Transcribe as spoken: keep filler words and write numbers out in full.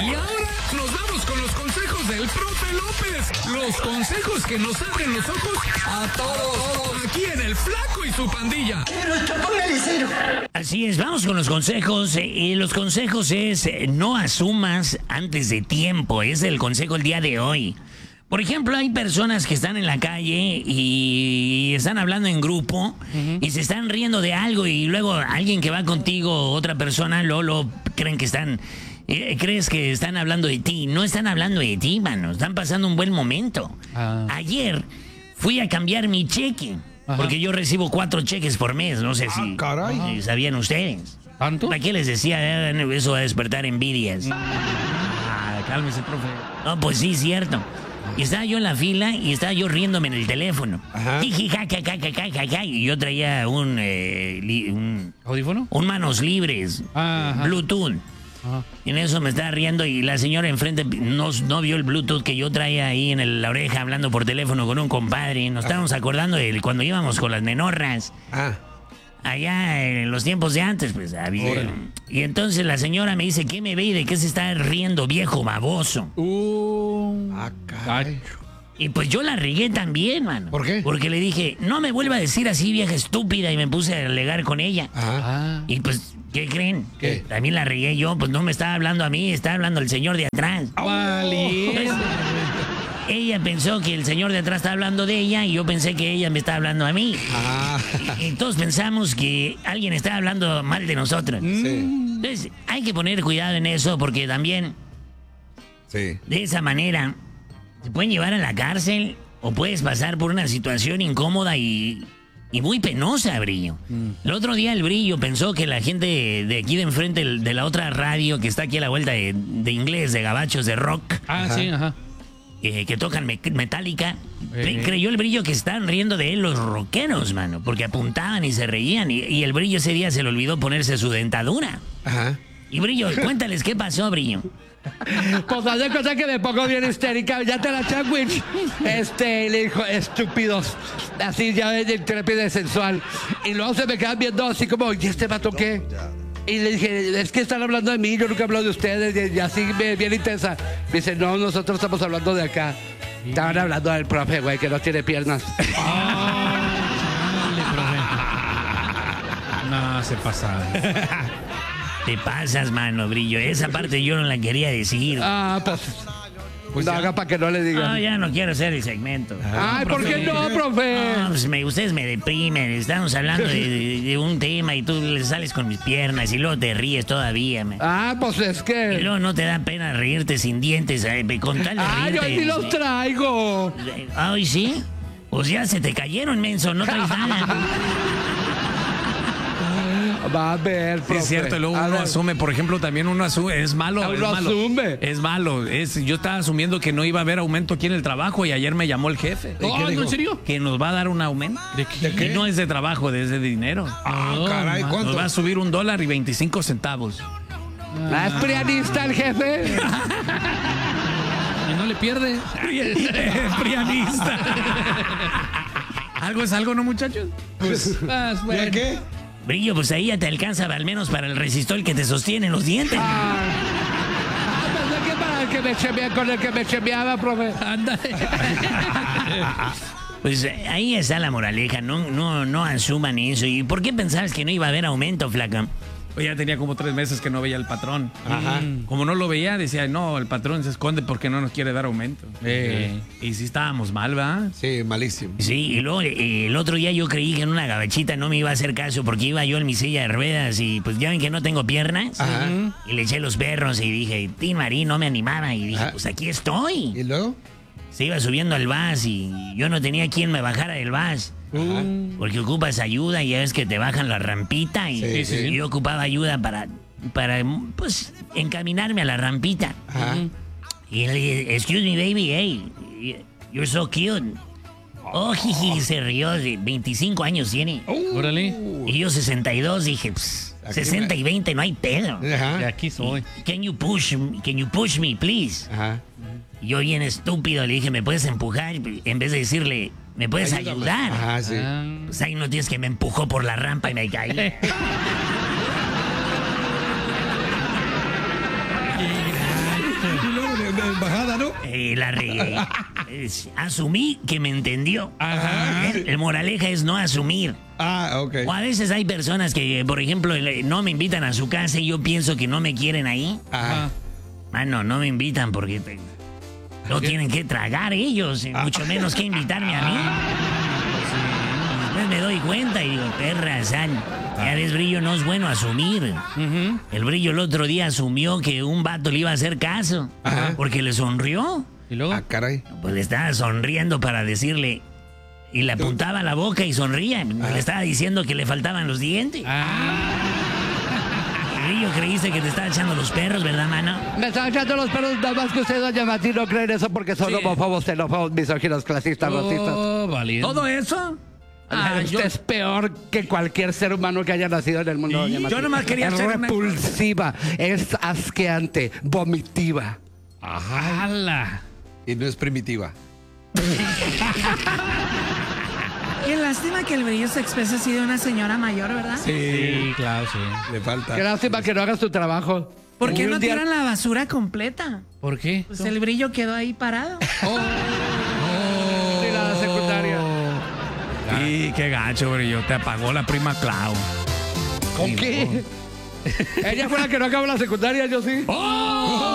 Y ahora nos vamos con los consejos del profe López. Los consejos que nos abren los ojos a todos. Aquí en El Flaco y su pandilla. Así es, vamos con los consejos. eh, Y los consejos es eh, no asumas antes de tiempo. Es el consejo el día de hoy. Por ejemplo, hay personas que están en la calle y están hablando en grupo uh-huh. y se están riendo de algo y luego alguien que va contigo, otra persona, lo, lo creen que están... Eh, crees que están hablando de ti. No están hablando de ti, mano. Están pasando un buen momento. Ah. Ayer fui a cambiar mi cheque. Ajá. Porque yo recibo cuatro cheques por mes. No sé ah, si caray. sabían ustedes. ¿Tanto? ¿Para qué les decía? Eh, eso va a despertar envidias. Ah, cálmese, profe. No, pues sí, cierto. Y estaba yo en la fila y estaba yo riéndome en el teléfono. Ajá. Y yo traía un... Eh, li, un ¿Audífono? Un manos libres. Ajá. Bluetooth. Ajá. Y en eso me estaba riendo y la señora enfrente no, no vio el Bluetooth que yo traía ahí en el, la oreja hablando por teléfono con un compadre. Nos estábamos acordando de cuando íbamos con las menorras. Ah. Allá en los tiempos de antes, pues había. Órale. Y entonces la señora me dice, ¿qué me ve y de qué se está riendo, viejo baboso? Uh, ah, caray. Y pues yo la regué también, mano. ¿Por qué? Porque le dije, no me vuelva a decir así, vieja estúpida, y me puse a alegar con ella. Ajá. Y pues, ¿qué creen? ¿Qué? También la regué yo, pues no me estaba hablando a mí, estaba hablando el señor de atrás. Vale. Pues, ella pensó que el señor de atrás estaba hablando de ella y yo pensé que ella me estaba hablando a mí. Ah. Y, y todos pensamos que alguien estaba hablando mal de nosotros. Sí. Entonces, hay que poner cuidado en eso porque también sí. de esa manera te pueden llevar a la cárcel o puedes pasar por una situación incómoda y, y muy penosa, Brillo. Mm. El otro día el Brillo pensó que la gente de, de aquí de enfrente de la otra radio que está aquí a la vuelta de, de inglés, de gabachos, de rock. Ah, ajá. sí, ajá. Eh, que tocan me Metallica, eh. creyó el Brillo que estaban riendo de él los rockeros, mano, porque apuntaban y se reían, y, y el Brillo ese día se le olvidó ponerse su dentadura. Ajá. Y Brillo, cuéntales qué pasó, Brillo. Pues haz de cosa que me pongo bien histérica, ya te la sandwich. Este, le dijo, estúpidos, así ya de intrépida y sensual. Y luego se me quedan viendo así como, ¿y este vato qué? Y le dije, es que están hablando de mí, yo nunca hablo de ustedes, y así bien intensa. Me dice, no, nosotros estamos hablando de acá. Estaban hablando del profe, güey, que no tiene piernas. Oh, dale, profe. No, se pasa. Te pasas, mano, Brillo. Esa parte yo no la quería decir. Ah, pues... Pues no, haga para que no le digan. No, ya no quiero hacer el segmento. Ay, ¿por qué no, profe? No, pues me, ustedes me deprimen. Estamos hablando de, de, de un tema y tú le sales con mis piernas y luego te ríes todavía. Man. Ah, pues es que... Y luego no te da pena reírte sin dientes, eh, con tal de Ay, reírte. yo sí los traigo. Ay, ¿sí? Pues ya se te cayeron, menso. No traes nada. Va a ver, profe. Es cierto, luego uno asume, por ejemplo, también uno asume, es malo, uno es malo. asume. Es malo, es, yo estaba asumiendo que no iba a haber aumento aquí en el trabajo y ayer me llamó el jefe. Oh, ¿en serio? Que nos va a dar un aumento. ¿De qué? ¿De qué? No es de trabajo, es de dinero. Ah, oh, caray, ¿cuánto? Nos va a subir un dólar y veinticinco centavos. Ah, ¿es prianista el jefe? Y no le pierde. Es prianista. ¿Algo es algo, no, muchachos? Pues, ah, bueno. ¿Ya qué? Brillo, pues ahí ya te alcanza al menos para el resistol que te sostiene los dientes. Ah, pensé que para el que me chemeaba, con el que me chemeaba, profe. Anda. Pues ahí está la moraleja, no, no, no asuman eso. ¿Y por qué pensabas que no iba a haber aumento, flaca? Pues ya tenía como tres meses que no veía al patrón. Ajá. Como no lo veía, decía, no, el patrón se esconde porque no nos quiere dar aumento. Eh. Y sí estábamos mal, ¿va? Sí, malísimo. Sí, y luego eh, el otro día yo creí que en una gabachita no me iba a hacer caso porque iba yo en mi silla de ruedas y pues ya ven que no tengo piernas. Ajá. Y le eché los perros y dije, Tin Marín, no me animaba. Y dije, ajá, pues aquí estoy. ¿Y luego? Se iba subiendo al bus y yo no tenía quien me bajara del bus. Ajá. Porque ocupas ayuda y ya ves que te bajan la rampita y, sí, sí. y yo ocupaba ayuda para, para pues, encaminarme a la rampita. Ajá. Y le dije, excuse me baby, hey, you're so cute. Oh, jiji, se rió, de veinticinco años tiene. Uh, Órale. Y yo sesenta y dos, dije, pss, sesenta y veinte, no hay pedo. Ajá. De aquí soy. Can you push, can you push me, please? Ajá. Y yo bien estúpido le dije, ¿me puedes empujar? En vez de decirle, ¿me puedes ayúdame ayudar? Ajá, sí. Pues ahí no tienes que me empujó por la rampa y me caí. embajada, ¿no? Eh, la regué. Es- asumí que me entendió. Ajá. ¿Eh? El moraleja es no asumir. Ah, ok. O a veces hay personas que, por ejemplo, le- no me invitan a su casa y yo pienso que no me quieren ahí. Ajá. Mano, no me invitan porque te- no tienen que tragar ellos, y mucho menos que invitarme a mí. Después me doy cuenta y digo, perra, sal. Ya ves, Brillo, no es bueno asumir. El Brillo el otro día asumió que un vato le iba a hacer caso. Ajá. Porque le sonrió. ¿Y luego? Ah, caray. Pues le estaba sonriendo para decirle... Y le apuntaba a la boca y sonría. Le estaba diciendo que le faltaban los dientes. Ah, Brillo, creíste que te estaba echando los perros, ¿verdad, mano? me están echando los perros, nada más que ustedes, doña Mati, no creen eso porque son Sí. homófobos, xenófobos, misóginos, clasistas, racistas. Oh, valiente. ¿Todo eso? Ah, Usted yo, es peor que cualquier ser humano que haya nacido en el mundo, doña Mati. yo nomás quería Es hacer una- repulsiva, es asqueante, vomitiva. ¡Hala! Y no es primitiva. Qué lástima que el Brillo se exprese así de una señora mayor, ¿verdad? Sí, claro, sí. Le falta. Qué lástima que no hagas tu trabajo. ¿Por qué Un no día- tiran la basura completa? ¿Por qué? Pues el Brillo quedó ahí parado. Sí, la secundaria. Sí, qué gacho, Brillo. Te apagó la prima Clau. ¿Con qué? Ella fue la que no acabó la secundaria, yo sí. ¡Oh!